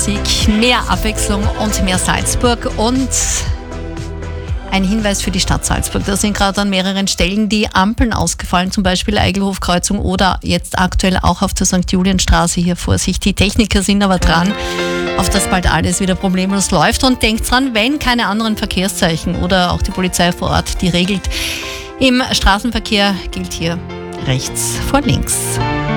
Musik, mehr Abwechslung und mehr Salzburg und ein Hinweis für die Stadt Salzburg. Da sind gerade an mehreren Stellen die Ampeln ausgefallen, zum Beispiel Eigelhofkreuzung oder jetzt aktuell auch auf der St. Julienstraße. Hier Vorsicht, die Techniker sind aber dran, auf das bald alles wieder problemlos läuft. Und denkt dran, wenn keine anderen Verkehrszeichen oder auch die Polizei vor Ort die regelt, im Straßenverkehr gilt hier rechts vor links.